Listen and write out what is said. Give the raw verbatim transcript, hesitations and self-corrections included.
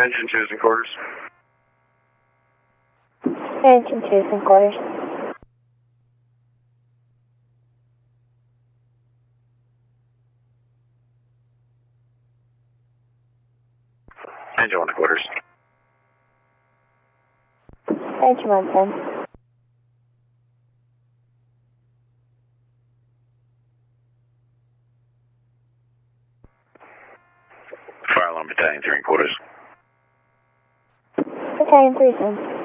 Engine two is in quarters. Engine two is in quarters. Engine one in quarters. Engine one ten. Fire alarm battalion three in quarters. Battalion three ten.